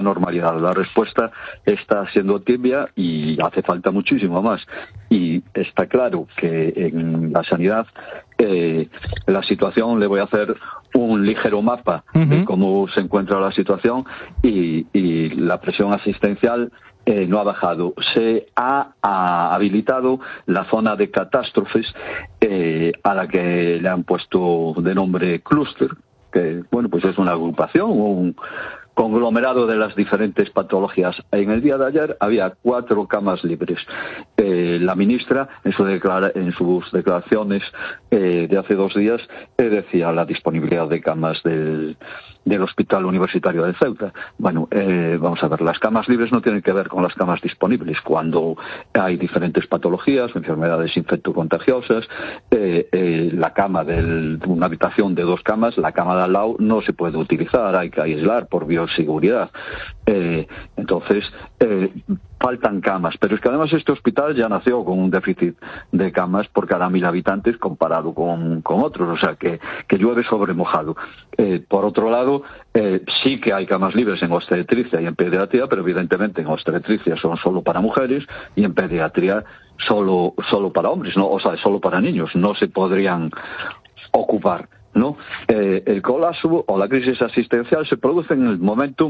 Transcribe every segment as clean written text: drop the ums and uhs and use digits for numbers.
normalidad. La respuesta está siendo tibia y hace falta muchísimo más. Y está claro que en la sanidad la situación, le voy a hacer un ligero mapa de cómo se encuentra la situación, y la presión asistencial no ha bajado. Se ha habilitado la zona de catástrofes, a la que le han puesto de nombre clúster, que bueno, pues es una agrupación o un conglomerado de las diferentes patologías. En el día de ayer había 4 camas libres. La ministra, en sus declaraciones de hace 2 días, decía la disponibilidad de camas del Hospital Universitario de Ceuta. Bueno, vamos a ver, las camas libres no tienen que ver con las camas disponibles. Cuando hay diferentes patologías, enfermedades infectocontagiosas, la cama de una habitación de 2 camas, la cama de al lado no se puede utilizar, hay que aislar por bioseguridad. Entonces, faltan camas, pero es que además este hospital ya nació con un déficit de camas por cada 1000 habitantes comparado con otros, o sea que llueve sobre mojado. Por otro lado, sí que hay camas libres en obstetricia y en pediatría, pero evidentemente en obstetricia son solo para mujeres y en pediatría solo para hombres, ¿no? O sea, solo para niños, no se podrían ocupar, ¿no? El colapso o la crisis asistencial se produce en el momento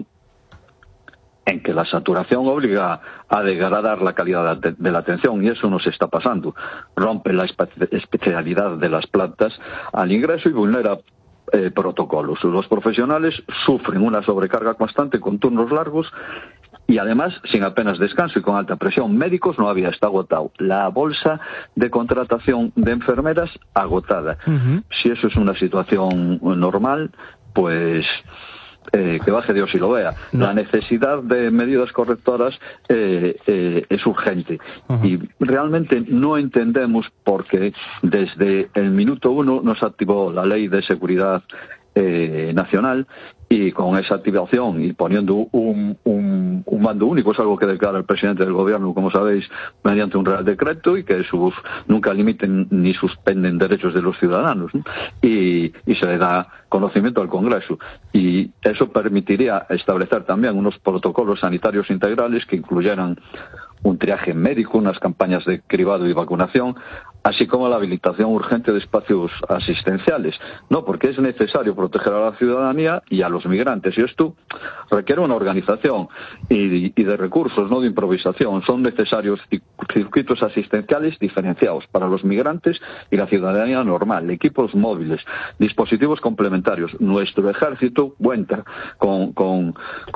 en que la saturación obliga a degradar la calidad de la atención, y eso nos está pasando. Rompe la especialidad de las plantas al ingreso y vulnera protocolos. Los profesionales sufren una sobrecarga constante con turnos largos y además sin apenas descanso y con alta presión. Médicos no había, está agotado. La bolsa de contratación de enfermeras agotada. Si eso es una situación normal, pues que baje Dios y lo vea. La necesidad de medidas correctoras es urgente. Y realmente no entendemos por qué desde el minuto 1 nos activó la Ley de Seguridad Nacional, y con esa activación y poniendo un mando único, es algo que declara el presidente del gobierno, como sabéis, mediante un real decreto, y que nunca limiten ni suspenden derechos de los ciudadanos, ¿no? Y se le da conocimiento al Congreso, y eso permitiría establecer también unos protocolos sanitarios integrales que incluyeran un triaje médico, unas campañas de cribado y vacunación, así como la habilitación urgente de espacios asistenciales. No, porque es necesario proteger a la ciudadanía y a los migrantes, y esto requiere una organización y de recursos, no de improvisación. Son necesarios circuitos asistenciales diferenciados para los migrantes y la ciudadanía normal, equipos móviles, dispositivos complementarios. Nuestro ejército cuenta con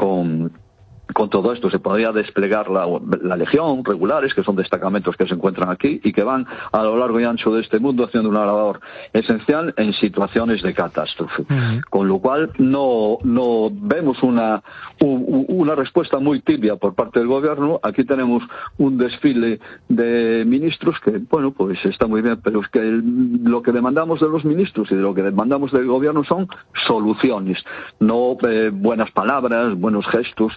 todo esto. Se podría desplegar la Legión, regulares, que son destacamentos que se encuentran aquí y que van a lo largo y ancho de este mundo haciendo una labor esencial en situaciones de catástrofe. Con lo cual no vemos una respuesta muy tibia por parte del gobierno. Aquí tenemos un desfile de ministros que, bueno, pues está muy bien, pero es que lo que demandamos de los ministros y de lo que demandamos del gobierno son soluciones, no buenas palabras, buenos gestos.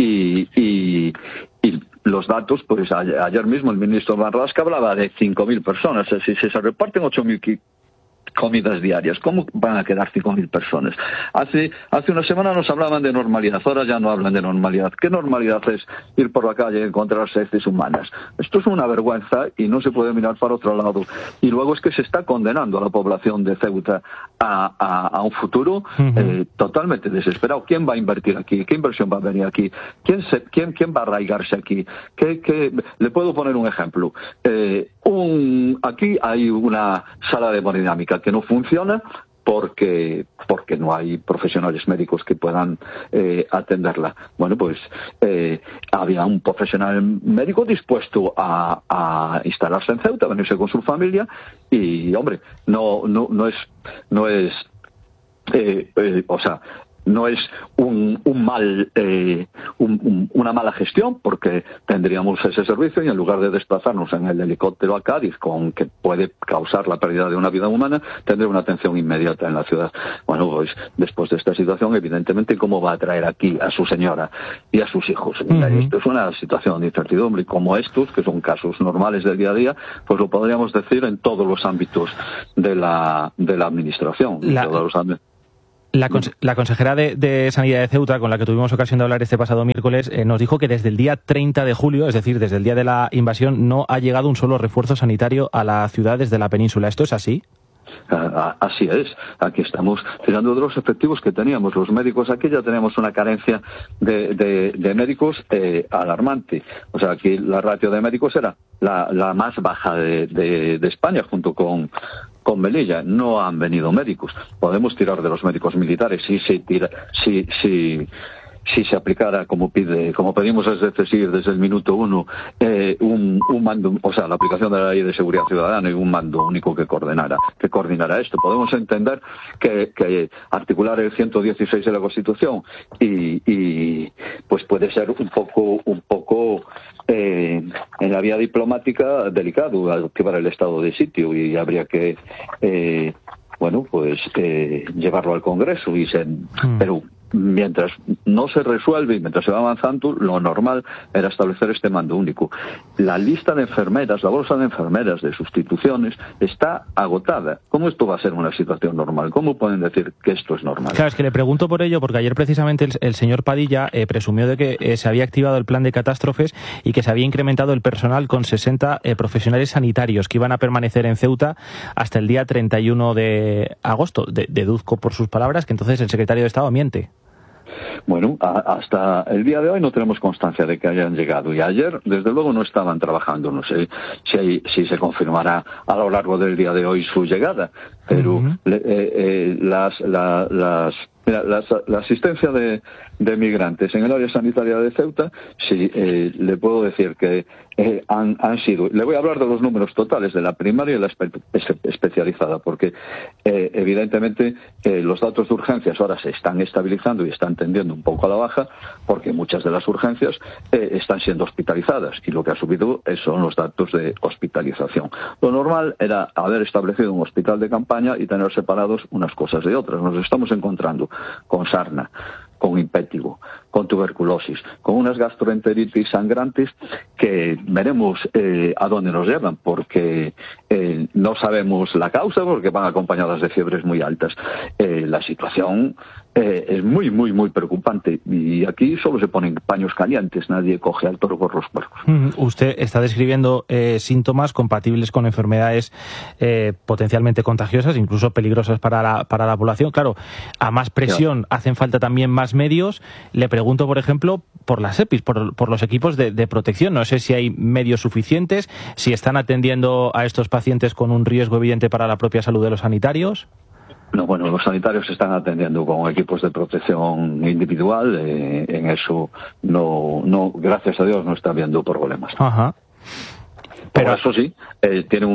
Y los datos, pues ayer mismo el ministro Marlaska hablaba de 5.000 personas. Si se reparten 8.000 comidas diarias, ¿cómo van a quedar 5.000 personas? Hace una semana nos hablaban de normalidad, ahora ya no hablan de normalidad. ¿Qué normalidad es ir por la calle y encontrarse heces humanas? Esto es una vergüenza y no se puede mirar para otro lado. Y luego es que se está condenando a la población de Ceuta a un futuro totalmente desesperado. ¿Quién va a invertir aquí? ¿Qué inversión va a venir aquí? ¿Quién va a arraigarse aquí? Le puedo poner un ejemplo. Aquí hay una sala de hemodinámica que no funciona porque no hay profesionales médicos que puedan atenderla. Bueno, pues había un profesional médico dispuesto a instalarse en Ceuta, venirse con su familia, y hombre, no es una mala gestión, porque tendríamos ese servicio y en lugar de desplazarnos en el helicóptero a Cádiz, que puede causar la pérdida de una vida humana, tendría una atención inmediata en la ciudad. Bueno, pues después de esta situación, evidentemente, ¿cómo va a traer aquí a su señora y a sus hijos? Esto es una situación de incertidumbre, y como estos, que son casos normales del día a día, pues lo podríamos decir en todos los ámbitos de la administración. La consejera de Sanidad de Ceuta, con la que tuvimos ocasión de hablar este pasado miércoles, nos dijo que desde el día 30 de julio, es decir, desde el día de la invasión, no ha llegado un solo refuerzo sanitario a la ciudad desde la península. ¿Esto es así? Así es, aquí estamos tirando de los efectivos que teníamos. Los médicos aquí ya tenemos una carencia de médicos alarmante. O sea, aquí la ratio de médicos era la más baja de España, junto con Melilla. No han venido médicos. Podemos tirar de los médicos militares si se aplicara como pedimos desde el minuto uno, un mando, o sea, la aplicación de la Ley de Seguridad Ciudadana y un mando único que coordinara esto. Podemos entender que articular el 116 de la Constitución y pues puede ser un poco en la vía diplomática delicado activar el estado de sitio, y habría que llevarlo al Congreso pero mientras no se resuelve y mientras se va avanzando, lo normal era establecer este mando único. La lista de enfermeras, la bolsa de enfermeras de sustituciones está agotada. ¿Cómo esto va a ser una situación normal? ¿Cómo pueden decir que esto es normal? Claro, es que le pregunto por ello, porque ayer precisamente el señor Padilla presumió de que se había activado el plan de catástrofes y que se había incrementado el personal con 60 profesionales sanitarios que iban a permanecer en Ceuta hasta el día 31 de agosto. Deduzco por sus palabras que entonces el secretario de Estado miente. Bueno, hasta el día de hoy no tenemos constancia de que hayan llegado, y ayer, desde luego, no estaban trabajando. No sé si se confirmará a lo largo del día de hoy su llegada, pero la asistencia de migrantes en el área sanitaria de Ceuta, sí, le puedo decir que han sido, le voy a hablar de los números totales de la primaria y la especializada, porque evidentemente los datos de urgencias ahora se están estabilizando y están tendiendo un poco a la baja, porque muchas de las urgencias están siendo hospitalizadas, y lo que ha subido son los datos de hospitalización. Lo normal era haber establecido un hospital de campaña y tener separados unas cosas de otras. Nos estamos encontrando con sarna, con impétigo, con tuberculosis, con unas gastroenteritis sangrantes que veremos a dónde nos llevan, porque no sabemos la causa, porque van acompañadas de fiebres muy altas. La situación es muy, muy, muy preocupante, y aquí solo se ponen paños calientes, nadie coge al toro por los cuernos. Usted está describiendo síntomas compatibles con enfermedades potencialmente contagiosas, incluso peligrosas para la población. Claro, a más presión hacen falta también más medios. Le pregunto, por ejemplo, por las EPIs, por los equipos de protección. No sé si hay medios suficientes, si están atendiendo a estos pacientes con un riesgo evidente para la propia salud de los sanitarios. No, bueno, los sanitarios se están atendiendo con equipos de protección individual. En eso no, gracias a Dios, no está habiendo problemas. Ajá. Pero eso sí, tiene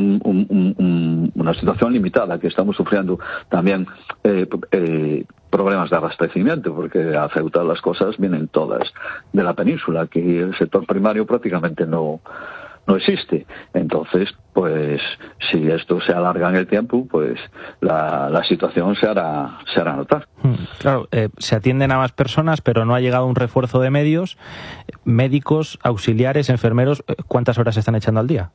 una situación limitada, que estamos sufriendo también problemas de abastecimiento, porque a Ceuta las cosas vienen todas de la península. Aquí el sector primario prácticamente no existe. Entonces, pues si esto se alarga en el tiempo, pues la situación se hará notar. Claro, se atienden a más personas, pero no ha llegado un refuerzo de medios. Médicos, auxiliares, enfermeros, ¿cuántas horas se están echando al día?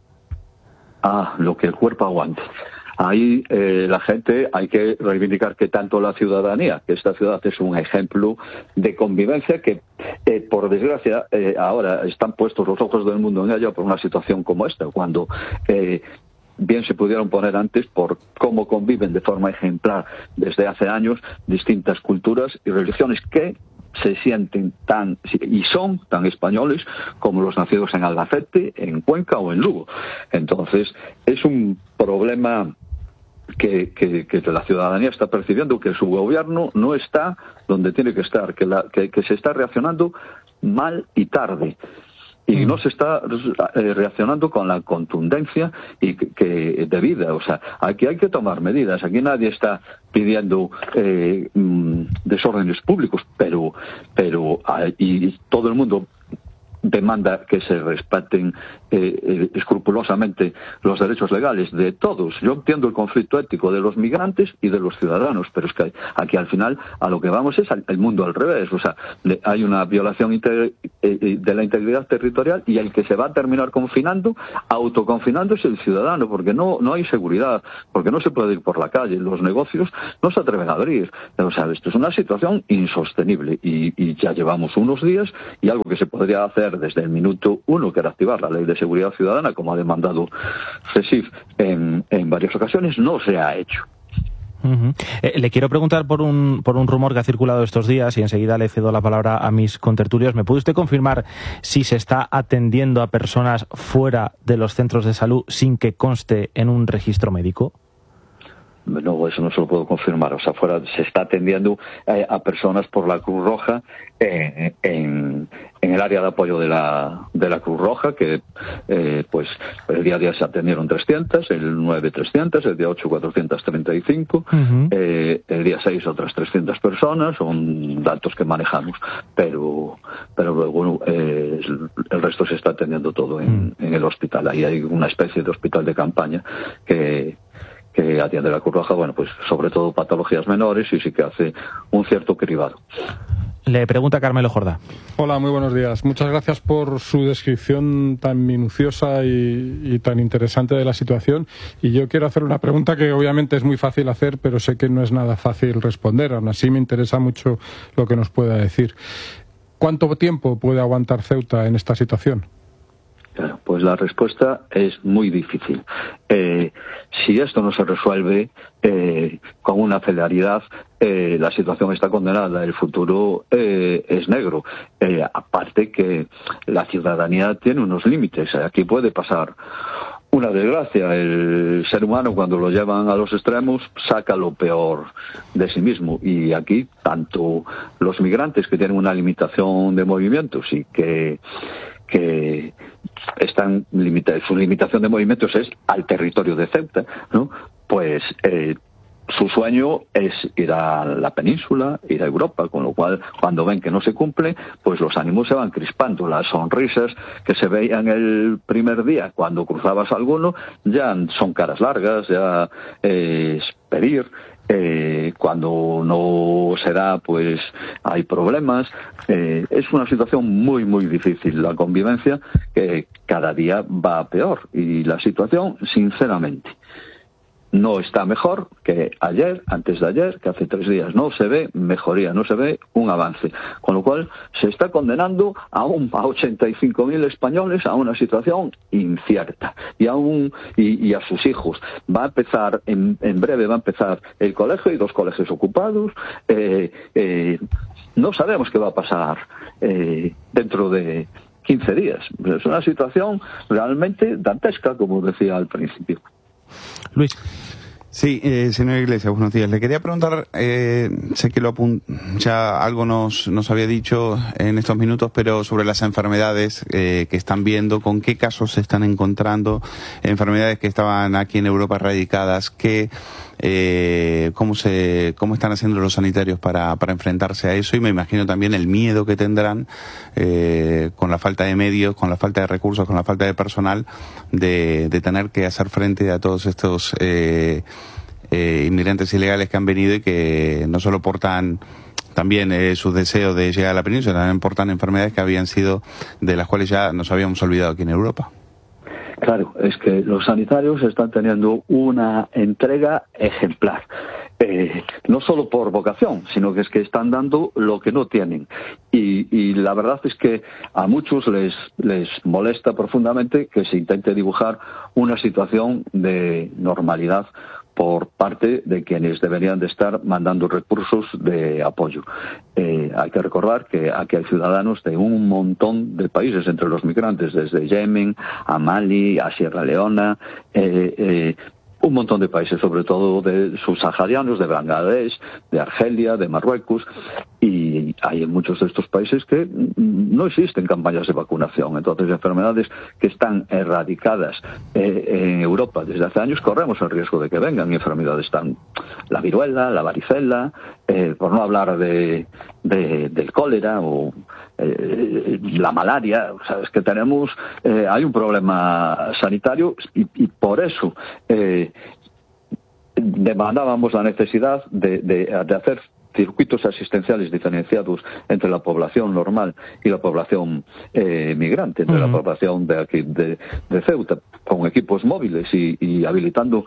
Lo que el cuerpo aguante. Ahí la gente, hay que reivindicar que tanto la ciudadanía, que esta ciudad es un ejemplo de convivencia, que por desgracia ahora están puestos los ojos del mundo en ella por una situación como esta, cuando bien se pudieron poner antes por cómo conviven de forma ejemplar desde hace años distintas culturas y religiones que se sienten y son tan españoles como los nacidos en Albacete, en Cuenca o en Lugo. Entonces, es un problema que la ciudadanía está percibiendo, que su gobierno no está donde tiene que estar, que se está reaccionando mal y tarde. Y no se está reaccionando con la contundencia que debida. O sea, aquí hay que tomar medidas. Aquí nadie está pidiendo desórdenes públicos, pero y todo el mundo demanda que se respeten escrupulosamente los derechos legales de todos. Yo entiendo el conflicto ético de los migrantes y de los ciudadanos, pero es que aquí al final a lo que vamos es al mundo al revés. O sea, hay una violación de la integridad territorial, y el que se va a terminar confinando, autoconfinando, es el ciudadano, porque no hay seguridad, porque no se puede ir por la calle, los negocios no se atreven a abrir. O sea, esto es una situación insostenible y ya llevamos unos días, y algo que se podría hacer desde el minuto uno, que era activar la Ley de Seguridad Ciudadana, como ha demandado CESIF en varias ocasiones, no se ha hecho. Le quiero preguntar por un rumor que ha circulado estos días, y enseguida le cedo la palabra a mis contertulios. ¿Me puede usted confirmar si se está atendiendo a personas fuera de los centros de salud sin que conste en un registro médico? No, eso no se lo puedo confirmar. O sea, se está atendiendo a personas por la Cruz Roja en el área de apoyo de la Cruz Roja, que pues el día 10 se atendieron 300, el 9 300, el día 8 435, el día 6 otras 300 personas, son datos que manejamos, pero luego el resto se está atendiendo todo en el hospital. Ahí hay una especie de hospital de campaña que atiende la Cruz Roja, bueno, pues sobre todo patologías menores, y sí que hace un cierto cribado. Le pregunta Carmelo Jordá. Hola, muy buenos días. Muchas gracias por su descripción tan minuciosa y tan interesante de la situación. Y yo quiero hacer una pregunta que obviamente es muy fácil hacer, pero sé que no es nada fácil responder. Aún así me interesa mucho lo que nos pueda decir. ¿Cuánto tiempo puede aguantar Ceuta en esta situación? Claro, pues la respuesta es muy difícil. Si esto no se resuelve con una celeridad, la situación está condenada, el futuro es negro. Aparte que la ciudadanía tiene unos límites, aquí puede pasar una desgracia. El ser humano, cuando lo llevan a los extremos, saca lo peor de sí mismo, y aquí tanto los migrantes, que tienen una limitación de movimientos y que están limitados, su limitación de movimientos es al territorio de Ceuta, ¿no? Pues su sueño es ir a la península, ir a Europa, con lo cual, cuando ven que no se cumple, pues los ánimos se van crispando. Las sonrisas que se veían el primer día cuando cruzabas alguno ya son caras largas, ya es pedir. Cuando no se da, pues hay problemas. Es una situación muy, muy difícil. La convivencia, que cada día va peor, y la situación, sinceramente, no está mejor que ayer, antes de ayer, que hace 3 días. No se ve mejoría, no se ve un avance. Con lo cual se está condenando a 85.000 españoles a una situación incierta. Y a sus hijos. Va a empezar, en breve va a empezar el colegio, y 2 colegios ocupados. No sabemos qué va a pasar dentro de 15 días. Es una situación realmente dantesca, como decía al principio. Luis. Sí, señor Iglesias, buenos días. Le quería preguntar, sé que ya algo nos había dicho en estos minutos, pero sobre las enfermedades que están viendo, con qué casos se están encontrando, enfermedades que estaban aquí en Europa erradicadas, cómo están haciendo los sanitarios para enfrentarse a eso, y me imagino también el miedo que tendrán con la falta de medios, con la falta de recursos, con la falta de personal, de tener que hacer frente a todos estos inmigrantes ilegales que han venido, y que no solo portan también sus deseos de llegar a la península, también portan enfermedades que habían sido, de las cuales ya nos habíamos olvidado aquí en Europa. Claro, es que los sanitarios están teniendo una entrega ejemplar. No solo por vocación, sino que es que están dando lo que no tienen. Y la verdad es que a muchos les molesta profundamente que se intente dibujar una situación de normalidad por parte de quienes deberían de estar mandando recursos de apoyo. Hay que recordar que aquí hay ciudadanos de un montón de países entre los migrantes, desde Yemen a Mali, a Sierra Leona, un montón de países, sobre todo de subsaharianos, de Bangladesh, de Argelia, de Marruecos, y hay en muchos de estos países que no existen campañas de vacunación. Entonces, enfermedades que están erradicadas en Europa desde hace años, corremos el riesgo de que vengan, y enfermedades tan la viruela, la varicela, por no hablar del cólera o la malaria. O sea, es que tenemos, hay un problema sanitario, y por eso demandábamos la necesidad de hacer circuitos asistenciales diferenciados entre la población normal y la población migrante, entre la población de aquí de Ceuta, con equipos móviles y habilitando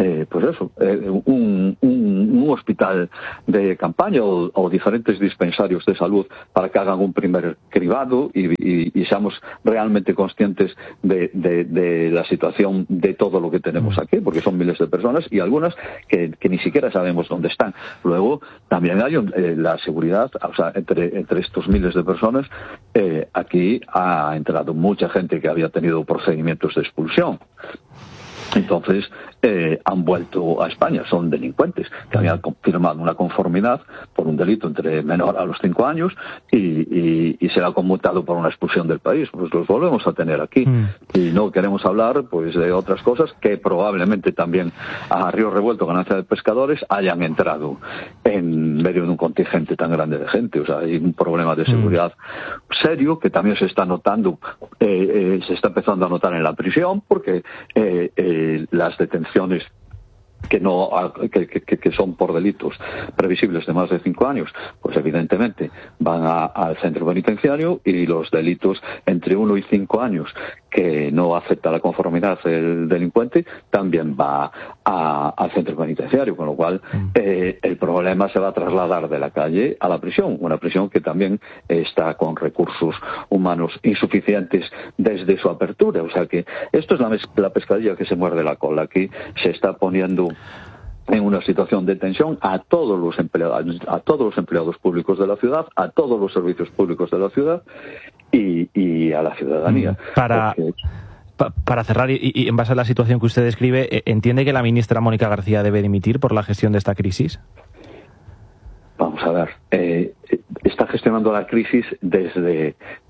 un hospital de campaña o diferentes dispensarios de salud para que hagan un primer cribado y seamos realmente conscientes de la situación de todo lo que tenemos aquí, porque son miles de personas y algunas que ni siquiera sabemos dónde están. Luego también hay la seguridad, o sea, entre estos miles de personas, aquí ha entrado mucha gente que había tenido procedimientos de expulsión. Entonces han vuelto a España, son delincuentes que habían firmado una conformidad por un delito entre menor a los 5 años y se ha conmutado por una expulsión del país. Pues los volvemos a tener aquí y no queremos hablar pues de otras cosas que probablemente también a río revuelto, ganancia de pescadores, hayan entrado en medio de un contingente tan grande de gente. O sea, hay un problema de seguridad serio que también se está notando, se está empezando a notar en la prisión, porque las detenciones que son por delitos previsibles de más de 5 años, pues evidentemente van al centro penitenciario, y los delitos entre 1 y 5 años que no acepta la conformidad del delincuente también va al centro penitenciario, con lo cual el problema se va a trasladar de la calle a la prisión, una prisión que también está con recursos humanos insuficientes desde su apertura. O sea que esto es la pescadilla que se muerde la cola. Aquí se está poniendo en una situación de tensión a todos los empleados públicos de la ciudad, a todos los servicios públicos de la ciudad y a la ciudadanía. Para cerrar, y en base a la situación que usted describe, ¿entiende que la ministra Mónica García debe dimitir por la gestión de esta crisis? Vamos a ver, está gestionando la crisis desde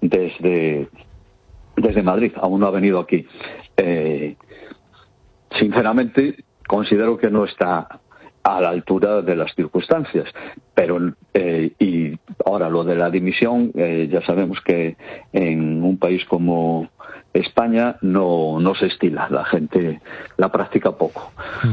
Madrid, aún no ha venido aquí. Sinceramente, considero que no está a la altura de las circunstancias, pero y ahora lo de la dimisión, ya sabemos que en un país como España no se estila, la gente la practica poco.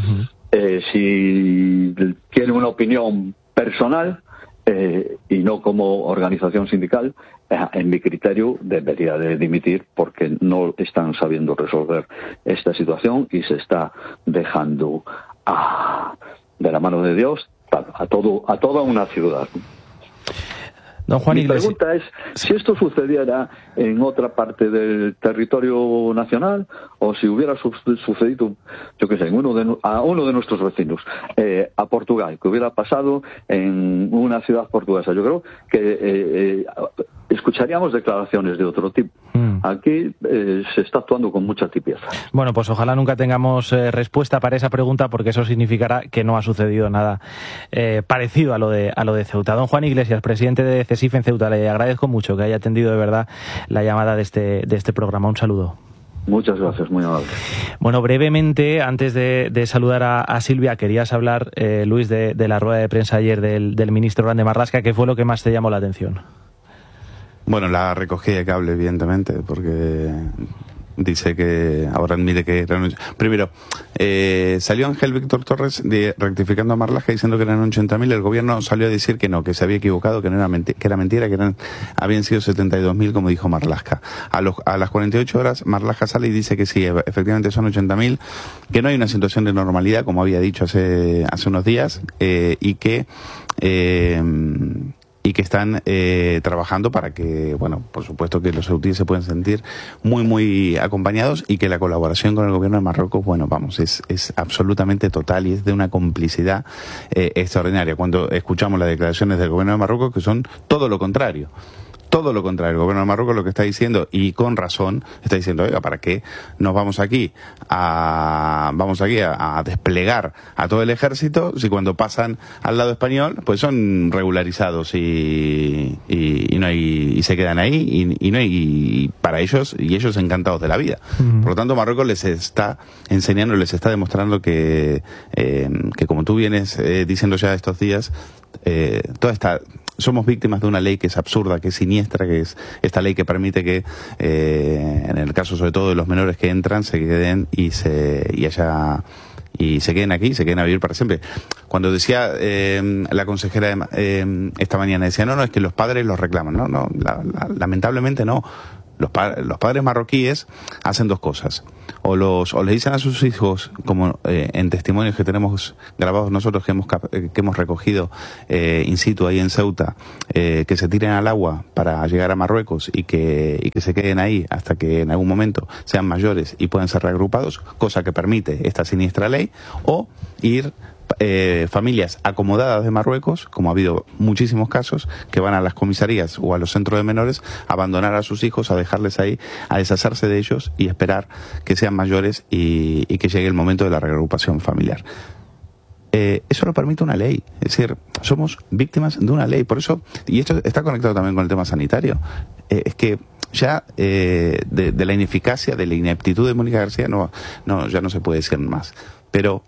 Si tiene una opinión personal y no como organización sindical, en mi criterio debería de dimitir, porque no están sabiendo resolver esta situación y se está dejando de la mano de Dios a toda una ciudad. Don Juan Iglesias. Mi pregunta es si esto sucediera en otra parte del territorio nacional, o si hubiera sucedido, yo qué sé, a uno de nuestros vecinos, a Portugal, que hubiera pasado en una ciudad portuguesa. Yo creo que escucharíamos declaraciones de otro tipo. Aquí se está actuando con mucha tibieza. Bueno, pues ojalá nunca tengamos respuesta para esa pregunta, porque eso significará que no ha sucedido nada parecido a lo de Ceuta. Don Juan Iglesias, presidente de CESIF en Ceuta, le agradezco mucho que haya atendido de verdad la llamada de este programa. Un saludo. Muchas gracias, muy amable. Bueno, brevemente, antes de saludar a Silvia, querías hablar, Luis, de la rueda de prensa ayer del ministro Grande Marlaska. ¿Qué fue lo que más te llamó la atención? Bueno, la recogida de cable, evidentemente, porque dice que ahora admite que primero salió Ángel Víctor Torres rectificando a Marlaska diciendo que eran 80.000. El gobierno salió a decir que no, que se había equivocado, que no era que era mentira, que habían sido 72.000, como dijo Marlaska. A las 48 horas Marlaska sale y dice que sí, efectivamente son 80.000, que no hay una situación de normalidad, como había dicho hace unos días, y que están trabajando para que, bueno, por supuesto que los ceutíes se pueden sentir muy, muy acompañados, y que la colaboración con el gobierno de Marruecos, bueno, vamos, es absolutamente total y es de una complicidad extraordinaria. Cuando escuchamos las declaraciones del gobierno de Marruecos, que son todo lo contrario. Todo lo contrario, el gobierno de Marruecos lo que está diciendo, y con razón, está diciendo, oiga, ¿para qué nos vamos aquí a desplegar a todo el ejército si cuando pasan al lado español pues son regularizados y no hay, y se quedan ahí y no hay, y para ellos, y ellos encantados de la vida? Por lo tanto, Marruecos les está enseñando, les está demostrando que como tú vienes diciendo ya estos días, somos víctimas de una ley que es absurda, que es siniestra, que es esta ley que permite que, en el caso sobre todo de los menores que entran, se queden y haya y se queden aquí, se queden a vivir para siempre. Cuando decía la consejera esta mañana, decía, no, es que los padres los reclaman. No, lamentablemente no. Los padres marroquíes hacen dos cosas. O le dicen a sus hijos, como en testimonios que tenemos grabados nosotros, que hemos recogido in situ ahí en Ceuta, que se tiren al agua para llegar a Marruecos y que se queden ahí hasta que en algún momento sean mayores y puedan ser reagrupados, cosa que permite esta siniestra ley, o ir familias acomodadas de Marruecos, como ha habido muchísimos casos, que van a las comisarías o a los centros de menores a abandonar a sus hijos, a dejarles ahí, a deshacerse de ellos y esperar que sean mayores y que llegue el momento de la reagrupación familiar. Eso lo permite una ley, es decir, somos víctimas de una ley. Por eso, y esto está conectado también con el tema sanitario, es que ya de la ineficacia, de la ineptitud de Mónica García ya no se puede decir más. Pero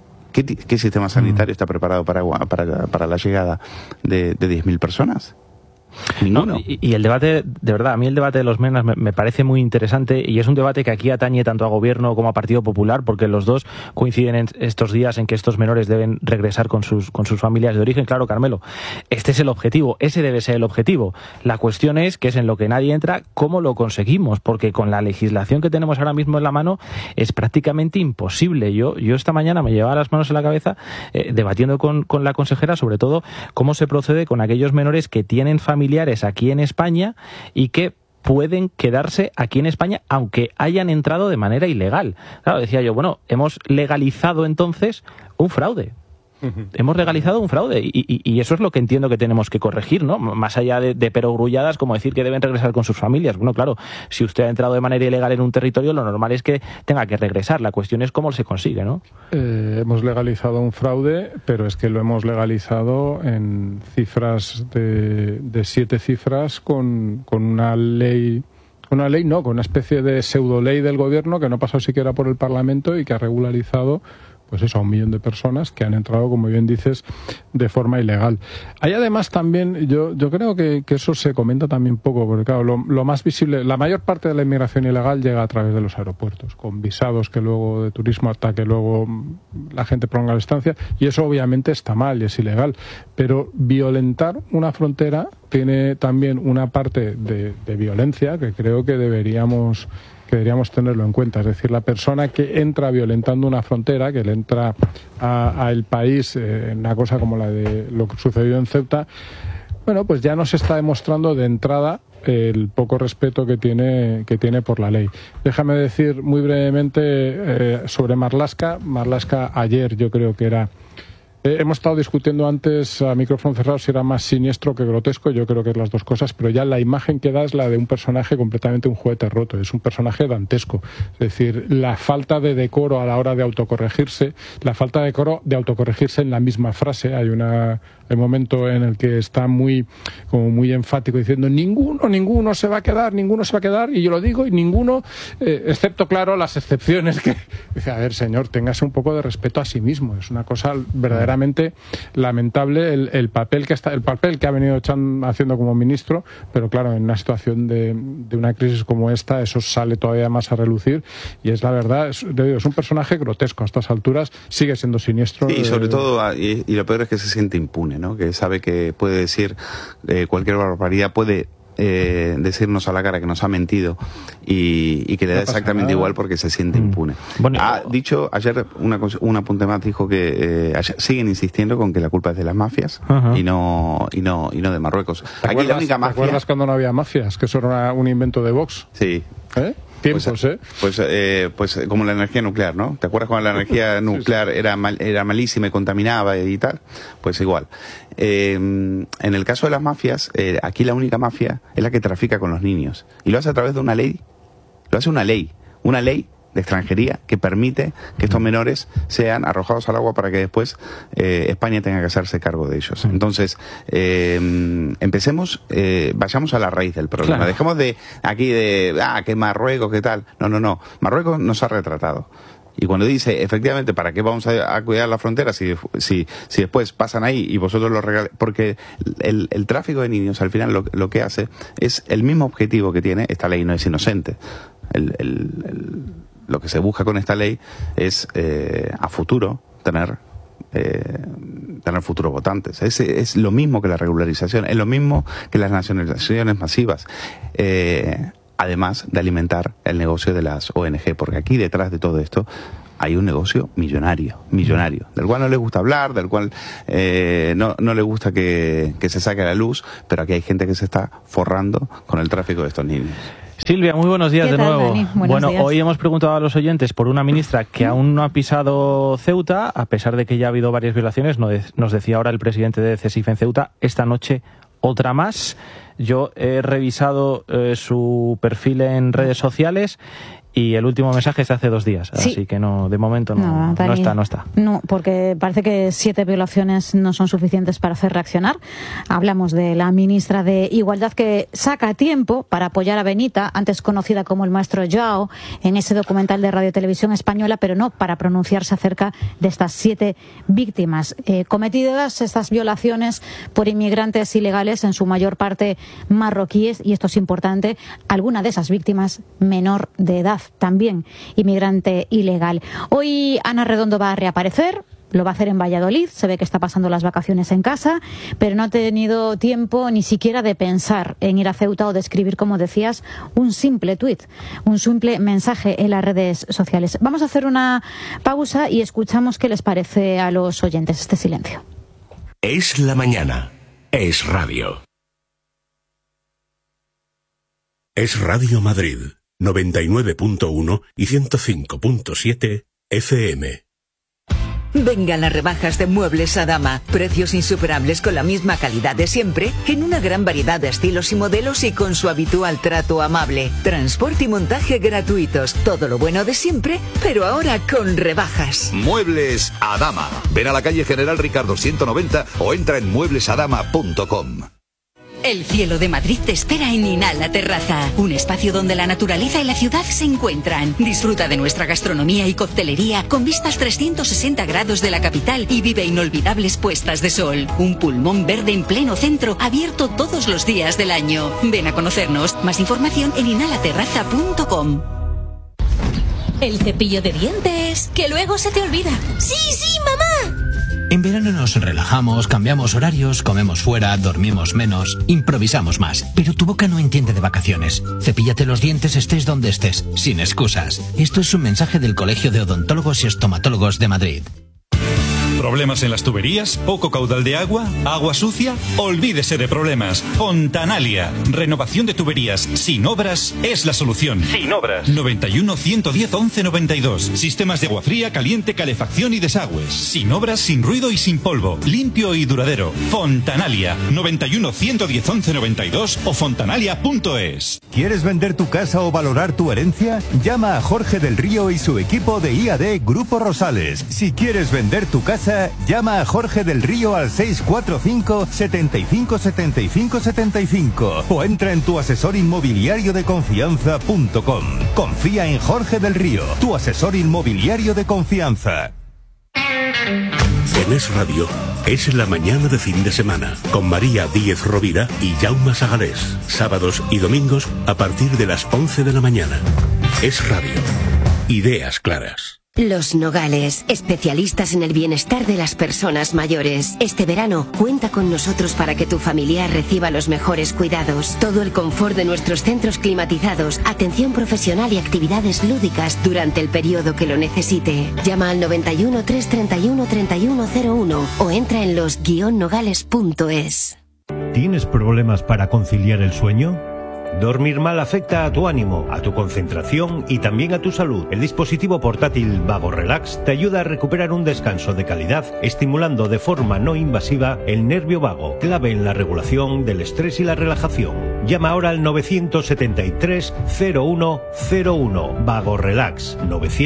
¿qué sistema sanitario está preparado para la llegada de 10.000 personas? Ninguno. No, y el debate, de verdad, a mí el debate de los MENAS me parece muy interesante, y es un debate que aquí atañe tanto a Gobierno como a Partido Popular, porque los dos coinciden en estos días en que estos menores deben regresar con sus familias de origen. Claro, Carmelo, este es el objetivo, ese debe ser el objetivo. La cuestión es, que es en lo que nadie entra, cómo lo conseguimos, porque con la legislación que tenemos ahora mismo en la mano es prácticamente imposible. Yo esta mañana me llevaba las manos en la cabeza debatiendo con la consejera sobre todo cómo se procede con aquellos menores que tienen familiares aquí en España y que pueden quedarse aquí en España aunque hayan entrado de manera ilegal. Claro, decía yo, bueno, hemos legalizado entonces un fraude. Hemos legalizado un fraude y eso es lo que entiendo que tenemos que corregir, ¿no? Más allá de perogrulladas como decir que deben regresar con sus familias. Bueno, claro, si usted ha entrado de manera ilegal en un territorio, lo normal es que tenga que regresar. La cuestión es cómo se consigue, ¿no? Hemos legalizado un fraude, pero es que lo hemos legalizado en cifras de 7 cifras con una ley... Con una especie de pseudo ley del Gobierno que no ha pasado siquiera por el Parlamento y que ha regularizado pues eso, a 1 millón de personas que han entrado, como bien dices, de forma ilegal. Hay además también, yo creo que eso se comenta también poco, porque claro, lo más visible, la mayor parte de la inmigración ilegal llega a través de los aeropuertos, con visados que luego de turismo hasta que luego la gente prolonga la estancia, y eso obviamente está mal y es ilegal. Pero violentar una frontera tiene también una parte de violencia que creo que deberíamos tenerlo en cuenta. Es decir, la persona que entra violentando una frontera, que le entra al país una cosa como la de lo que sucedió en Ceuta, bueno, pues ya nos está demostrando de entrada el poco respeto que tiene por la ley. Déjame decir muy brevemente sobre Marlaska. Marlaska ayer yo creo que era... hemos estado discutiendo antes a micrófono cerrado si era más siniestro que grotesco. Yo creo que es las dos cosas, pero ya la imagen que da es la de un personaje completamente un juguete roto, es un personaje dantesco. Es decir, la falta de decoro a la hora de autocorregirse, la falta de decoro de autocorregirse en la misma frase. Hay un momento en el que está muy enfático diciendo ninguno se va a quedar, y yo lo digo, y ninguno, excepto claro las excepciones que dice, a ver señor, téngase un poco de respeto a sí mismo. Es una cosa verdaderamente lamentable el papel que ha venido haciendo como ministro, pero claro, en una situación de una crisis como esta eso sale todavía más a relucir, y es la verdad, es un personaje grotesco a estas alturas, sigue siendo siniestro. Sí, y sobre todo, y lo peor es que se siente impune, ¿no? Que sabe que puede decir cualquier barbaridad, puede decirnos a la cara que nos ha mentido y que le da exactamente igual porque se siente impune. Bueno, ha dicho ayer un apunte más, dijo que siguen insistiendo con que la culpa es de las mafias y no de Marruecos. Aquí la única mafia... ¿Te acuerdas cuando no había mafias? Que eso era un invento de Vox. Sí. Tiempos, pues como la energía nuclear, ¿no? ¿Te acuerdas cuando la energía nuclear era malísima y contaminaba y tal? Pues igual. En el caso de las mafias, aquí la única mafia es la que trafica con los niños. Y lo hace a través de una ley. Lo hace una ley de extranjería que permite que estos menores sean arrojados al agua para que después España tenga que hacerse cargo de ellos. Entonces, vayamos a la raíz del problema. Claro. Dejemos de aquí que Marruecos, ¿qué tal? No. Marruecos nos ha retratado. Y cuando dice, efectivamente, ¿para qué vamos a cuidar la frontera si después pasan ahí y vosotros lo regaláis? Porque el tráfico de niños, al final, lo que hace es el mismo objetivo que tiene, esta ley no es inocente. lo que se busca con esta ley es a futuro tener futuros votantes. Es lo mismo que la regularización, es lo mismo que las nacionalizaciones masivas, además de alimentar el negocio de las ONG, porque aquí detrás de todo esto hay un negocio millonario, del cual no le gusta hablar, del cual no le gusta que se saque a la luz, pero aquí hay gente que se está forrando con el tráfico de estos niños. Silvia, muy buenos días de nuevo. Dani? Bueno, días. Hoy hemos preguntado a los oyentes por una ministra que aún no ha pisado Ceuta, a pesar de que ya ha habido varias violaciones. Nos decía ahora el presidente de CESIF en Ceuta, esta noche otra más. Yo he revisado su perfil en redes sociales y el último mensaje es de hace 2 días, sí. Así que no, de momento no está. No, porque parece que 7 violaciones no son suficientes para hacer reaccionar. Hablamos de la ministra de Igualdad que saca tiempo para apoyar a Benita, antes conocida como el maestro Joao, en ese documental de Radio Televisión Española, pero no para pronunciarse acerca de estas 7 víctimas cometidas, estas violaciones por inmigrantes ilegales, en su mayor parte marroquíes, y esto es importante, alguna de esas víctimas menor de edad, también inmigrante ilegal. Hoy Ana Redondo va a reaparecer, lo va a hacer en Valladolid, se ve que está pasando las vacaciones en casa, pero no ha tenido tiempo ni siquiera de pensar en ir a Ceuta o de escribir, como decías, un simple tuit, un simple mensaje en las redes sociales. Vamos a hacer una pausa y escuchamos qué les parece a los oyentes este silencio. Es la mañana, es radio. Es Radio Madrid. 99.1 y 105.7 FM. Vengan las rebajas de Muebles Adama. Precios insuperables con la misma calidad de siempre, en una gran variedad de estilos y modelos y con su habitual trato amable. Transporte y montaje gratuitos. Todo lo bueno de siempre, pero ahora con rebajas. Muebles Adama. Ven a la calle General Ricardo 190 o entra en mueblesadama.com. El cielo de Madrid te espera en Inhala Terraza, un espacio donde la naturaleza y la ciudad se encuentran. Disfruta de nuestra gastronomía y coctelería con vistas 360 grados de la capital y vive inolvidables puestas de sol. Un pulmón verde en pleno centro, abierto todos los días del año. Ven a conocernos. Más información en inhalaterraza.com. El cepillo de dientes, que luego se te olvida. ¡Sí, mamá! En verano nos relajamos, cambiamos horarios, comemos fuera, dormimos menos, improvisamos más. Pero tu boca no entiende de vacaciones. Cepíllate los dientes estés donde estés, sin excusas. Esto es un mensaje del Colegio de Odontólogos y Estomatólogos de Madrid. ¿Problemas en las tuberías? ¿Poco caudal de agua? ¿Agua sucia? Olvídese de problemas. Fontanalia. Renovación de tuberías sin obras es la solución. Sin obras. 91 110 11 92. Sistemas de agua fría, caliente, calefacción y desagües. Sin obras, sin ruido y sin polvo. Limpio y duradero. Fontanalia. 91 110 11 92 o fontanalia.es. ¿Quieres vender tu casa o valorar tu herencia? Llama a Jorge del Río y su equipo de IAD Grupo Rosales. Si quieres vender tu casa, llama a Jorge del Río al 645 75 75 75 o entra en tu asesor inmobiliario de confianza.com. Confía en Jorge del Río, tu asesor inmobiliario de confianza. En Es Radio, es la mañana de fin de semana, con María Díez Rovira y Jaume Sagalés. Sábados y domingos a partir de las 11 de la mañana. Es Radio. Ideas claras. Los Nogales, especialistas en el bienestar de las personas mayores. Este verano, cuenta con nosotros para que tu familiar reciba los mejores cuidados. Todo el confort de nuestros centros climatizados, atención profesional y actividades lúdicas durante el periodo que lo necesite. Llama al 91 331 3101 o entra en los-nogales.es. ¿Tienes problemas para conciliar el sueño? Dormir mal afecta a tu ánimo, a tu concentración y también a tu salud. El dispositivo portátil Vago Relax te ayuda a recuperar un descanso de calidad, estimulando de forma no invasiva el nervio vago, clave en la regulación del estrés y la relajación. Llama ahora al 973 0101. Vago Relax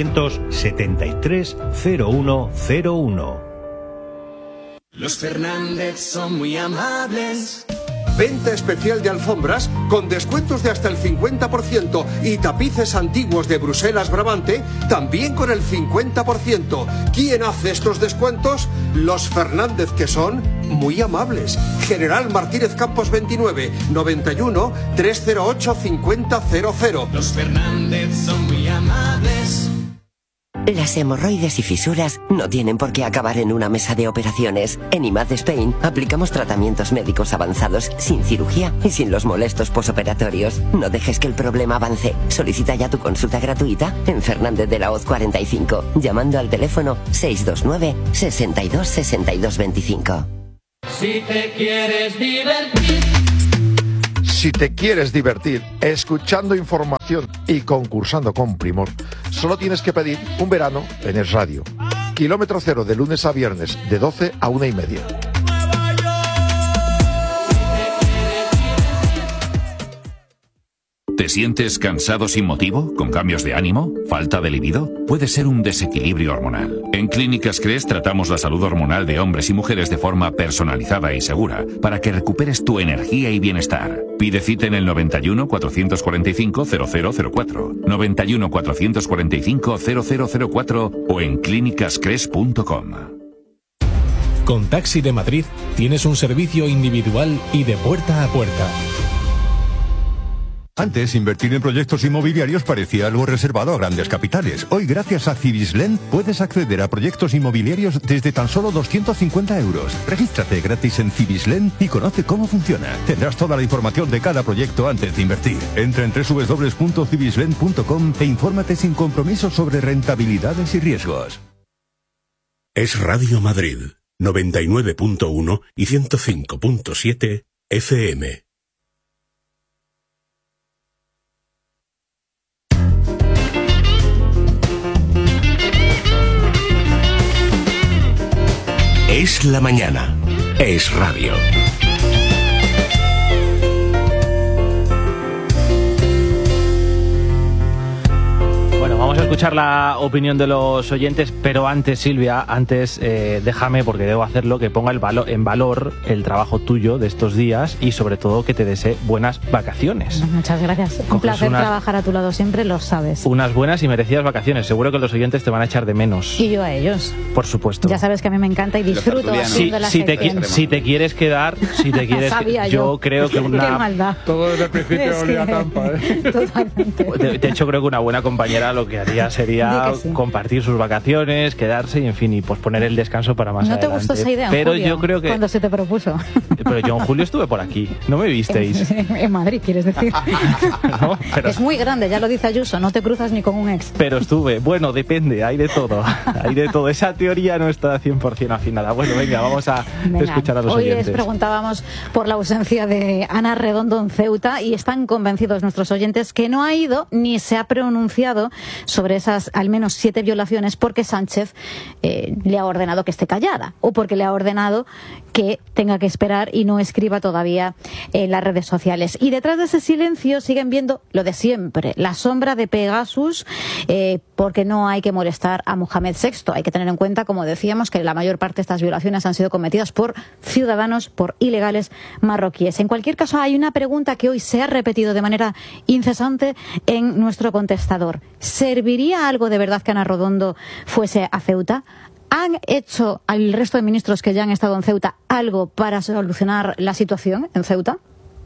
973 0101. Los Fernández son muy amables. Venta especial de alfombras con descuentos de hasta el 50% y tapices antiguos de Bruselas Brabante también con el 50%. ¿Quién hace estos descuentos? Los Fernández, que son muy amables. General Martínez Campos 29, 91 308 5000. Los Fernández son muy amables. Las hemorroides y fisuras no tienen por qué acabar en una mesa de operaciones. En IMAD Spain aplicamos tratamientos médicos avanzados sin cirugía y sin los molestos posoperatorios. No dejes que el problema avance. Solicita ya tu consulta gratuita en Fernández de la Hoz 45, llamando al teléfono 629 62 62 25. Si te quieres divertir. Si te quieres divertir escuchando información y concursando con Primor, solo tienes que pedir un verano en Es Radio. Kilómetro cero de lunes a viernes, de 12 a 1:30. ¿Te sientes cansado sin motivo? ¿Con cambios de ánimo? ¿Falta de libido? Puede ser un desequilibrio hormonal. En Clínicas CRES tratamos la salud hormonal de hombres y mujeres de forma personalizada y segura para que recuperes tu energía y bienestar. Pide cita en el 91 445 0004, 91 445 0004 o en clínicascres.com. Con Taxi de Madrid tienes un servicio individual y de puerta a puerta. Antes, invertir en proyectos inmobiliarios parecía algo reservado a grandes capitales. Hoy, gracias a Cibislen, puedes acceder a proyectos inmobiliarios desde tan solo 250 euros. Regístrate gratis en Cibislen y conoce cómo funciona. Tendrás toda la información de cada proyecto antes de invertir. Entra en www.cibislen.com e infórmate sin compromiso sobre rentabilidades y riesgos. Es Radio Madrid, 99.1 y 105.7 FM. Es la mañana. Es radio. Bueno, vamos a escuchar la opinión de los oyentes, pero antes, Silvia, déjame, porque debo hacerlo, que ponga en valor el trabajo tuyo de estos días y sobre todo que te desee buenas vacaciones. Muchas gracias. Un placer trabajar a tu lado siempre, lo sabes. Unas buenas y merecidas vacaciones. Seguro que los oyentes te van a echar de menos. Y yo a ellos. Por supuesto. Ya sabes que a mí me encanta y disfruto haciendo la sección. Si te quieres quedar, yo creo que una... Qué maldad. Todo desde el principio olía a Tampa, Totalmente. De hecho, creo que una buena compañera lo que haría sería compartir sus vacaciones, quedarse y, en fin, y posponer el descanso para más adelante. ¿No te gustó esa idea, pero Julio, yo creo que cuando se te propuso? Pero yo en julio estuve por aquí, ¿no me visteis? En Madrid, quieres decir. No, pero... Es muy grande, ya lo dice Ayuso, no te cruzas ni con un ex. Pero estuve, bueno, depende, hay de todo. Hay de todo, esa teoría no está 100% afinada. Bueno, venga, vamos a escuchar a los oyentes. Hoy les preguntábamos por la ausencia de Ana Redondo en Ceuta y están convencidos nuestros oyentes que no ha ido ni se ha pronunciado sobre esas al menos 7 violaciones porque Sánchez le ha ordenado que esté callada o porque le ha ordenado que tenga que esperar y no escriba todavía en las redes sociales. Y detrás de ese silencio siguen viendo lo de siempre, la sombra de Pegasus, porque no hay que molestar a Mohamed VI. Hay que tener en cuenta, como decíamos, que la mayor parte de estas violaciones han sido cometidas por ciudadanos, por ilegales marroquíes. En cualquier caso, hay una pregunta que hoy se ha repetido de manera incesante en nuestro contestador. ¿Serviría algo de verdad que Ana Redondo fuese a Ceuta? ¿Han hecho al resto de ministros que ya han estado en Ceuta algo para solucionar la situación en Ceuta?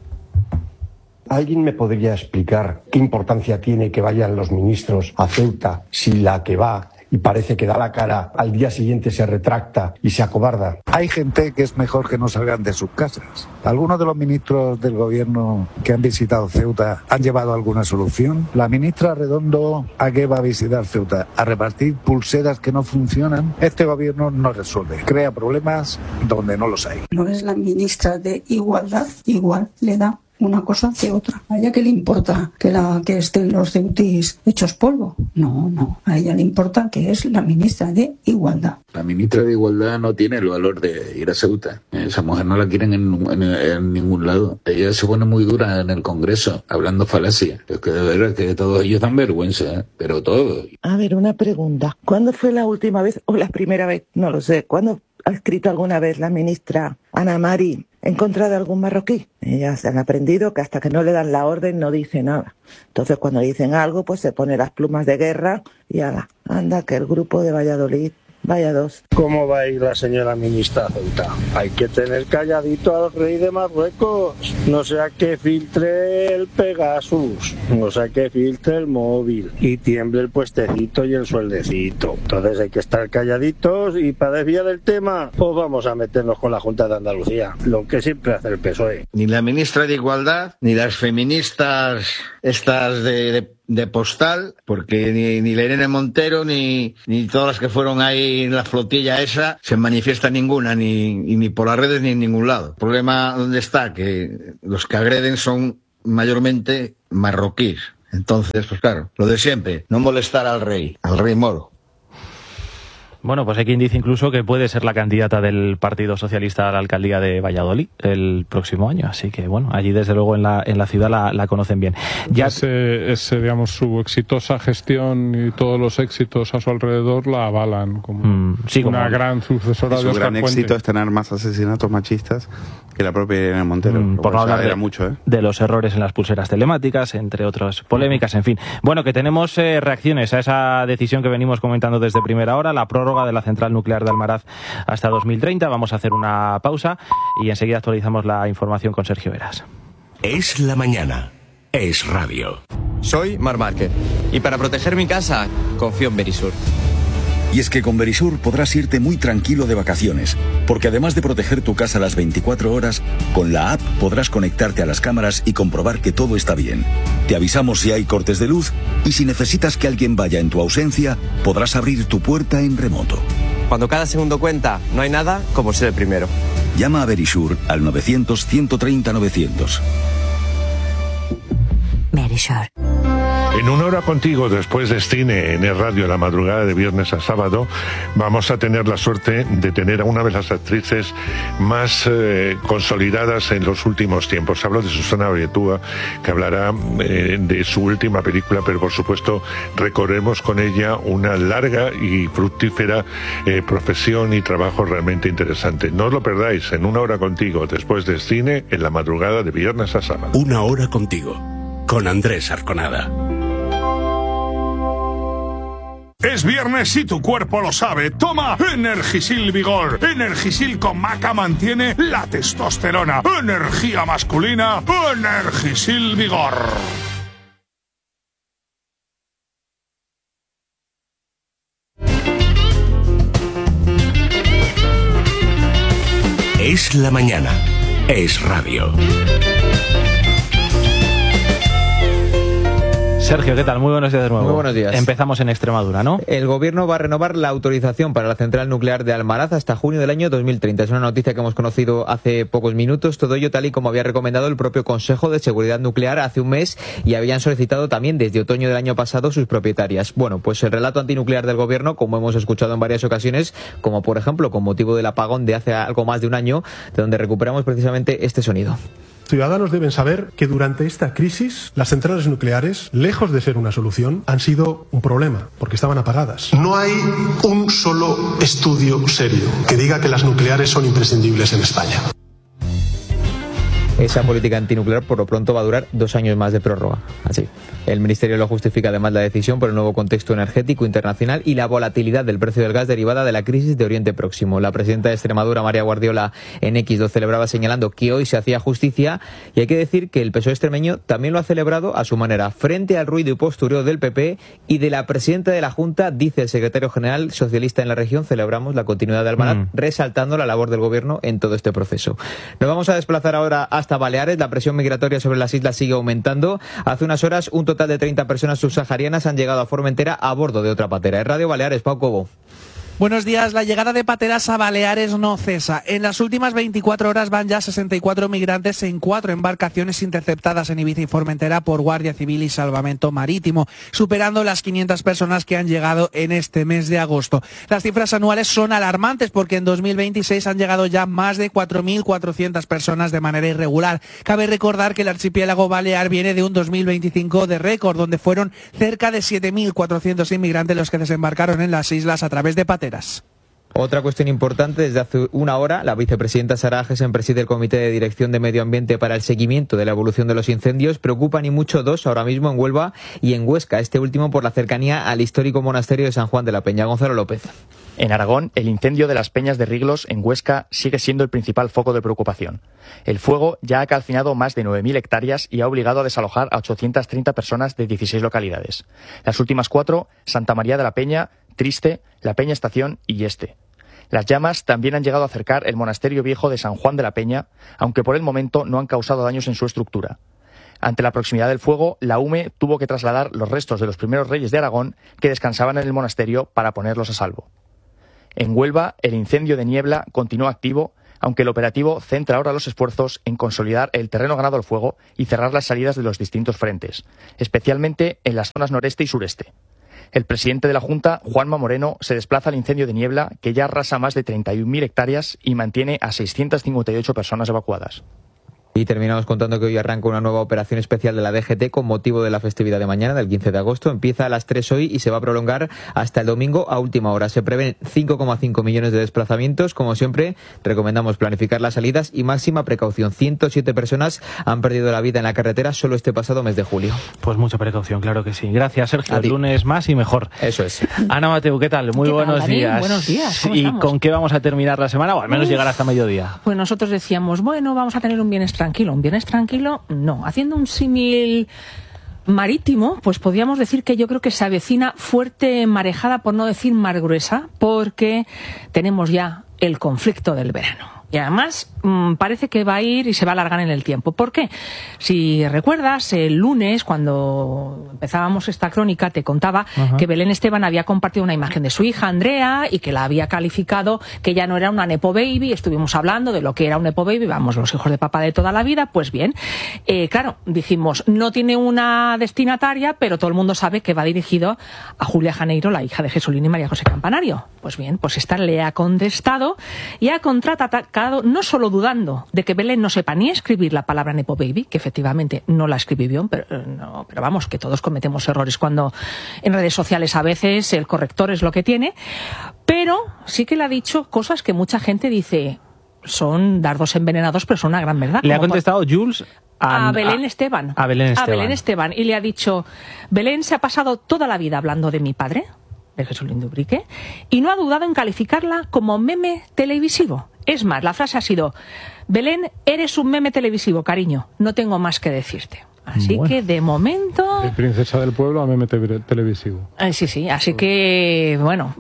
¿Alguien me podría explicar qué importancia tiene que vayan los ministros a Ceuta si la que va y parece que da la cara, al día siguiente se retracta y se acobarda? Hay gente que es mejor que no salgan de sus casas. ¿Algunos de los ministros del gobierno que han visitado Ceuta han llevado alguna solución? La ministra Redondo, ¿a qué va a visitar Ceuta? ¿A repartir pulseras que no funcionan? Este gobierno no resuelve, crea problemas donde no los hay. No es la ministra de Igualdad, igual le da una cosa que otra. ¿A ella qué le importa que estén los ceutíes hechos polvo? No, a ella le importa que es la ministra de Igualdad. La ministra de Igualdad no tiene el valor de ir a Ceuta. Esa mujer no la quieren en ningún lado. Ella se pone muy dura en el Congreso, hablando falacia. Es que de verdad que todos ellos dan vergüenza, pero todos. A ver, una pregunta. ¿Cuándo fue la última vez o la primera vez? No lo sé. ¿Cuándo ha escrito alguna vez la ministra Ana Mari en contra de algún marroquí? Ellas se han aprendido que hasta que no le dan la orden no dice nada. Entonces cuando dicen algo pues se pone las plumas de guerra y anda que el grupo de Valladolid Vaya dos. ¿Cómo va a ir la señora ministra a Ceuta? Hay que tener calladito al rey de Marruecos. No sea que filtre el Pegasus, no sea que filtre el móvil y tiemble el puestecito y el sueldecito. Entonces hay que estar calladitos y para desviar el tema, pues vamos a meternos con la Junta de Andalucía, lo que siempre hace el PSOE. Ni la ministra de Igualdad, ni las feministas estas de postal, porque ni la Irene Montero ni todas las que fueron ahí en la flotilla esa se manifiesta ninguna, ni por las redes ni en ningún lado. El problema ¿dónde está? Que los que agreden son mayormente marroquíes. Entonces, pues claro, lo de siempre, no molestar al rey moro. Bueno, pues hay quien dice incluso que puede ser la candidata del Partido Socialista a la alcaldía de Valladolid el próximo año. Así que, bueno, allí desde luego en la ciudad la conocen bien. Ya Digamos, su exitosa gestión y todos los éxitos a su alrededor la avalan como una gran sucesora de Óscar Puente. Su gran éxito es tener más asesinatos machistas que la propia Irene Montero. Por no hablar de los errores en las pulseras telemáticas, entre otras polémicas, en fin. Bueno, que tenemos reacciones a esa decisión que venimos comentando desde primera hora, la prórroga de la central nuclear de Almaraz hasta 2030. Vamos a hacer una pausa y enseguida actualizamos la información con Sergio Heras. Es la mañana. Es radio. Soy Marc Márquez y para proteger mi casa confío en Verisur. Y es que con Verisur podrás irte muy tranquilo de vacaciones, porque además de proteger tu casa las 24 horas, con la app podrás conectarte a las cámaras y comprobar que todo está bien. Te avisamos si hay cortes de luz y si necesitas que alguien vaya en tu ausencia, podrás abrir tu puerta en remoto. Cuando cada segundo cuenta, no hay nada como ser el primero. Llama a Verisur al 900-130-900. Verisur. En Una Hora Contigo, después de Cine en el radio, la madrugada de viernes a sábado, vamos a tener la suerte de tener a una de las actrices más consolidadas en los últimos tiempos. Hablo de Susana Abetúa, que hablará de su última película, pero por supuesto recorremos con ella una larga y fructífera profesión y trabajo realmente interesante. No os lo perdáis, en Una Hora Contigo, después de Cine en la madrugada de viernes a sábado. Una Hora Contigo, con Andrés Arconada. Es viernes y tu cuerpo lo sabe. Toma Energisil Vigor. Energisil con maca mantiene la testosterona. Energía masculina. Energisil Vigor. Es la mañana. Es radio. Sergio, ¿qué tal? Muy buenos días de nuevo. Muy buenos días. Empezamos en Extremadura, ¿no? El gobierno va a renovar la autorización para la central nuclear de Almaraz hasta junio del año 2030. Es una noticia que hemos conocido hace pocos minutos. Todo ello tal y como había recomendado el propio Consejo de Seguridad Nuclear hace un mes y habían solicitado también desde otoño del año pasado sus propietarias. Bueno, pues el relato antinuclear del gobierno, como hemos escuchado en varias ocasiones, como por ejemplo con motivo del apagón de hace algo más de un año, de donde recuperamos precisamente este sonido. Ciudadanos deben saber que durante esta crisis las centrales nucleares, lejos de ser una solución, han sido un problema, porque estaban apagadas. No hay un solo estudio serio que diga que las nucleares son imprescindibles en España. Esa política antinuclear por lo pronto va a durar 2 años más de prórroga. Así. El Ministerio lo justifica además la decisión por el nuevo contexto energético internacional y la volatilidad del precio del gas derivada de la crisis de Oriente Próximo. La presidenta de Extremadura, María Guardiola, en X lo celebraba señalando que hoy se hacía justicia, y hay que decir que el PSOE extremeño también lo ha celebrado a su manera, frente al ruido y postureo del PP y de la presidenta de la Junta, dice el secretario general socialista en la región. Celebramos la continuidad de Almaraz, resaltando la labor del gobierno en todo este proceso. Nos vamos a desplazar ahora hasta Baleares. La presión migratoria sobre las islas sigue aumentando. Hace unas horas un total de 30 personas subsaharianas han llegado a Formentera a bordo de otra patera. En Radio Baleares, Pau Cobo. Buenos días. La llegada de pateras a Baleares no cesa. En las últimas 24 horas van ya 64 migrantes en 4 embarcaciones interceptadas en Ibiza y Formentera por Guardia Civil y Salvamento Marítimo, superando las 500 personas que han llegado en este mes de agosto. Las cifras anuales son alarmantes porque en 2026 han llegado ya más de 4.400 personas de manera irregular. Cabe recordar que el archipiélago balear viene de un 2025 de récord, donde fueron cerca de 7.400 inmigrantes los que desembarcaron en las islas a través de pateras. Otra cuestión importante, desde hace una hora, la vicepresidenta Sara Agesen preside el Comité de Dirección de Medio Ambiente para el seguimiento de la evolución de los incendios. Preocupan y mucho 2 ahora mismo en Huelva y en Huesca, este último por la cercanía al histórico monasterio de San Juan de la Peña. Gonzalo López. En Aragón, el incendio de las Peñas de Riglos, en Huesca, sigue siendo el principal foco de preocupación. El fuego ya ha calcinado más de 9.000 hectáreas y ha obligado a desalojar a 830 personas de 16 localidades. Las últimas 4, Santa María de la Peña, Triste, La Peña Estación y Yeste. Las llamas también han llegado a acercar el monasterio viejo de San Juan de la Peña, aunque por el momento no han causado daños en su estructura. Ante la proximidad del fuego, la UME tuvo que trasladar los restos de los primeros reyes de Aragón que descansaban en el monasterio para ponerlos a salvo. En Huelva, el incendio de Niebla continúa activo, aunque el operativo centra ahora los esfuerzos en consolidar el terreno ganado al fuego y cerrar las salidas de los distintos frentes, especialmente en las zonas noreste y sureste. El presidente de la Junta, Juanma Moreno, se desplaza al incendio de Niebla, que ya arrasa más de 31.000 hectáreas y mantiene a 658 personas evacuadas. Y terminamos contando que hoy arranca una nueva operación especial de la DGT con motivo de la festividad de mañana, del 15 de agosto. Empieza a las 3 hoy y se va a prolongar hasta el domingo a última hora. Se prevén 5,5 millones de desplazamientos. Como siempre, recomendamos planificar las salidas y máxima precaución. 107 personas han perdido la vida en la carretera solo este pasado mes de julio. Pues mucha precaución, claro que sí. Gracias, Sergio. El lunes más y mejor. Eso es. Ana Mateu, ¿qué tal? Muy buenos días. Buenos días. ¿Cómo ¿Y estamos? con qué vamos a terminar la semana? O al menos llegar hasta mediodía. Pues nosotros decíamos, bueno, vamos a tener un viernes tranquilo. ¿Un viernes tranquilo? No. Haciendo un símil marítimo, pues podríamos decir que yo creo que se avecina fuerte marejada, por no decir mar gruesa, porque tenemos ya el conflicto del verano. Y además parece que va a ir y se va a alargar en el tiempo. ¿Por qué? Si recuerdas, el lunes, cuando empezábamos esta crónica, te contaba que Belén Esteban había compartido una imagen de su hija, Andrea, y que la había calificado que ya no era una nepo baby. Estuvimos hablando de lo que era un nepo baby, vamos, los hijos de papá de toda la vida. Pues bien, claro, dijimos, no tiene una destinataria, pero todo el mundo sabe que va dirigido a Julia Janeiro, la hija de Jesulín y María José Campanario. Pues bien, pues esta le ha contestado y ha contraatacado, no solo dudando de que Belén no sepa ni escribir la palabra nepo baby, que efectivamente no la escribí bien, pero vamos, que todos cometemos errores cuando en redes sociales a veces el corrector es lo que tiene, pero sí que le ha dicho cosas que mucha gente dice son dardos envenenados, pero son una gran verdad. Le ha contestado Jules a Belén Esteban. A Belén Esteban. A Belén Esteban. Y le ha dicho, Belén se ha pasado toda la vida hablando de mi padre, de Jesulín de Ubrique, y no ha dudado en calificarla como meme televisivo. Es más, la frase ha sido, Belén, eres un meme televisivo, cariño, no tengo más que decirte. Así que de momento... De princesa del pueblo a meme televisivo. Sí, así que, bueno,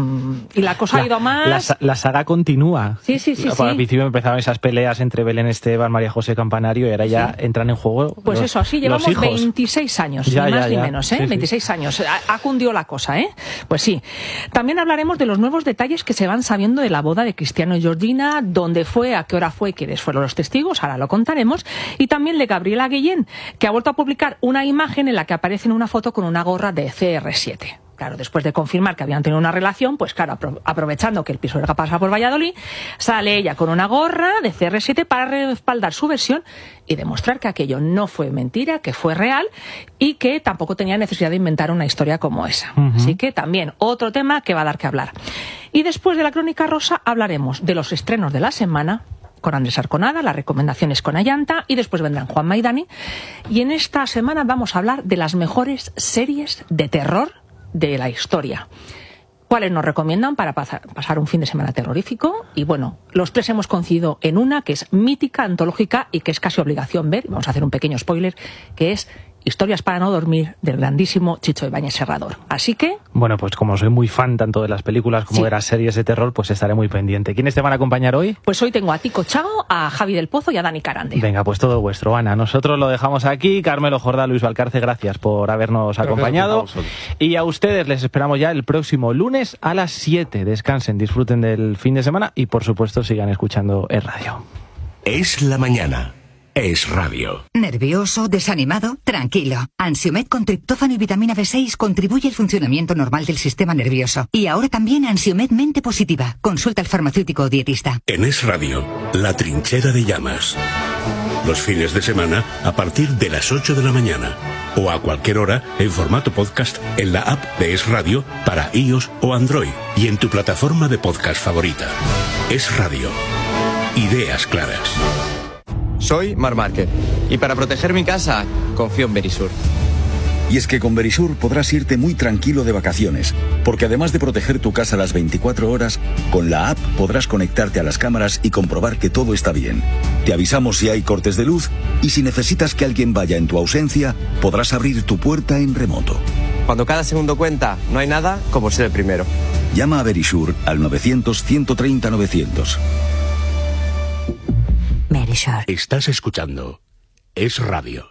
y la cosa ha ido más... La saga continúa. Sí. Al principio empezaban esas peleas entre Belén Esteban, María José Campanario, y ahora ya entran en juego Pues eso, así llevamos 26 años, ni más ni menos, ¿eh? Sí, 26 años, ha cundido la cosa, ¿eh? Pues sí. También hablaremos de los nuevos detalles que se van sabiendo de la boda de Cristiano y Georgina, dónde fue, a qué hora fue, quiénes fueron los testigos, ahora lo contaremos, y también de Gabriela Guillén, que ha vuelto a publicar una imagen en la que aparece en una foto con una gorra de CR7. Claro, después de confirmar que habían tenido una relación, pues claro, aprovechando que el Pisuerga pasa por Valladolid, sale ella con una gorra de CR7 para respaldar su versión y demostrar que aquello no fue mentira, que fue real y que tampoco tenía necesidad de inventar una historia como esa. Así que también otro tema que va a dar que hablar. Y después de la Crónica Rosa hablaremos de los estrenos de la semana, con Andrés Arconada, las recomendaciones con Ayanta, y después vendrán Juan Maidani. Y en esta semana vamos a hablar de las mejores series de terror de la historia. ¿Cuáles nos recomiendan para pasar un fin de semana terrorífico? Y bueno, los tres hemos coincidido en una que es mítica, antológica y que es casi obligación ver. Vamos a hacer un pequeño spoiler, que es Historias para no dormir, del grandísimo Chicho Ibáñez Serrador. Así que... Bueno, pues como soy muy fan tanto de las películas como de las series de terror, pues estaré muy pendiente. ¿Quiénes te van a acompañar hoy? Pues hoy tengo a Tico Chao, a Javi del Pozo y a Dani Carande. Venga, pues todo vuestro, Ana. Nosotros lo dejamos aquí. Carmelo Jordá, Luis Valcarce, gracias por habernos acompañado. Y a ustedes les esperamos ya el próximo lunes a las 7. Descansen, disfruten del fin de semana y por supuesto sigan escuchando Es Radio. Es la mañana. Es radio. ¿Nervioso? ¿Desanimado? Tranquilo. Ansiomed con triptófano y vitamina B6 contribuye al funcionamiento normal del sistema nervioso. Y ahora también Ansiomed Mente Positiva. Consulta al farmacéutico o dietista. En Es Radio, La Trinchera de Llamas. Los fines de semana a partir de las 8 de la mañana. O a cualquier hora en formato podcast en la app de Es Radio para iOS o Android. Y en tu plataforma de podcast favorita. Es Radio. Ideas claras. Soy Marc Márquez y para proteger mi casa confío en Verisur. Y es que con Verisur podrás irte muy tranquilo de vacaciones, porque además de proteger tu casa las 24 horas, con la app podrás conectarte a las cámaras y comprobar que todo está bien. Te avisamos si hay cortes de luz y si necesitas que alguien vaya en tu ausencia, podrás abrir tu puerta en remoto. Cuando cada segundo cuenta, no hay nada como ser el primero. Llama a Verisur al 900-130-900. Verisur. Estás escuchando Es Radio.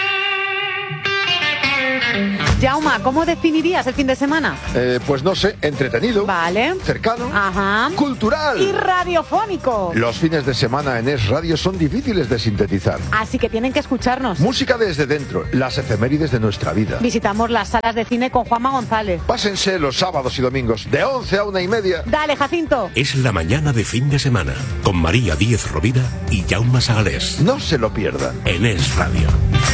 Jauma, ¿cómo definirías el fin de semana? Pues no sé, entretenido. Vale. Cercano. Ajá. Cultural. Y radiofónico. Los fines de semana en Es Radio son difíciles de sintetizar. Así que tienen que escucharnos. Música desde dentro, las efemérides de nuestra vida. Visitamos las salas de cine con Juanma González. Pásense los sábados y domingos de 11 a 1:30. Dale, Jacinto. Es la mañana de fin de semana con María Díez Rovira y Jaume Sagalés. No se lo pierdan. En Es Radio.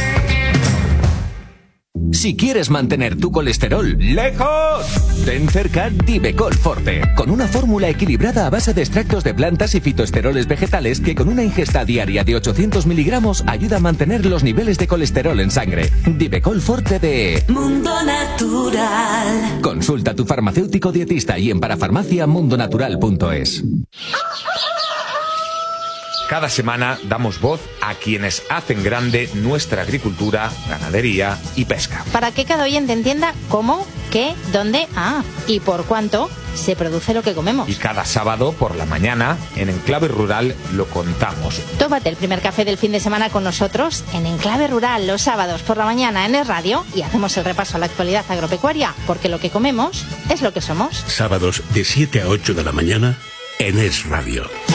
Si quieres mantener tu colesterol lejos, ten cerca Divecol Forte, con una fórmula equilibrada a base de extractos de plantas y fitoesteroles vegetales que con una ingesta diaria de 800 miligramos ayuda a mantener los niveles de colesterol en sangre. Divecol Forte de Mundo Natural. Consulta a tu farmacéutico dietista y en parafarmacia.mundonatural.es. Cada semana damos voz a quienes hacen grande nuestra agricultura, ganadería y pesca. Para que cada oyente entienda cómo, qué, dónde, y por cuánto se produce lo que comemos. Y cada sábado por la mañana, en Enclave Rural, lo contamos. Tómate el primer café del fin de semana con nosotros en Enclave Rural los sábados por la mañana en Es Radio y hacemos el repaso a la actualidad agropecuaria, porque lo que comemos es lo que somos. Sábados de 7 a 8 de la mañana en Es Radio.